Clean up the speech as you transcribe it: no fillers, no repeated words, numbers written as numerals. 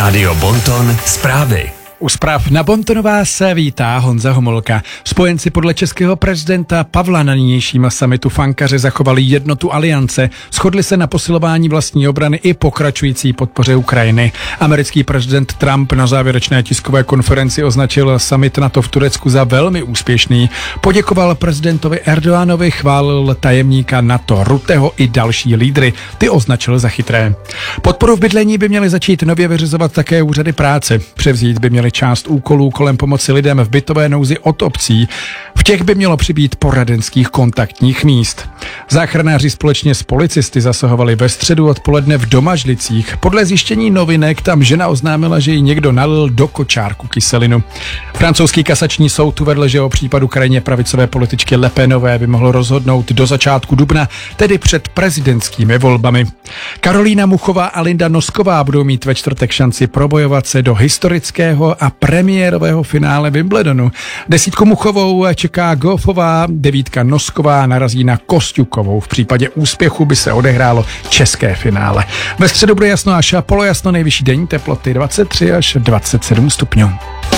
Rádio Bonton zprávy. U zpráv na Bontonu vás vítá Honza Homolka. Spojenci podle českého prezidenta Pavla na nynějším summitu Fankaře zachovali jednotu aliance, shodli se na posilování vlastní obrany i pokračující podpoře Ukrajiny. Americký prezident Trump na závěrečné tiskové konferenci označil summit NATO v Turecku za velmi úspěšný. Poděkoval prezidentovi Erdoganovi, chválil tajemníka NATO Rutteho i další lídry. Ty označil za chytré. Podporu v bydlení by měly začít nově vyřizovat také úřady práce. Převzít by měly část úkolů kolem pomoci lidem v bytové nouzi od obcí. V těch by mělo přibýt poradenských kontaktních míst. Záchranáři společně s policisty zasahovali ve středu odpoledne v Domažlicích. Podle zjištění novinek tam žena oznámila, že jí někdo nalil do kočárku kyselinu. Francouzský kasační soud uvedl, že o případu krajně pravicové političky Le Penové by mohl rozhodnout do začátku dubna, tedy před prezidentskými volbami. Karolína Muchová a Linda Nosková budou mít ve čtvrtek šanci probojovat se do historického a premiérového finále Wimbledonu. 10 Muchovou čeká Goffová, 9 Nosková narazí na Kosťukovou. V případě úspěchu by se odehrálo české finále. Ve středu bude jasno až polojasno, nejvyšší denní teploty 23 až 27 stupňů.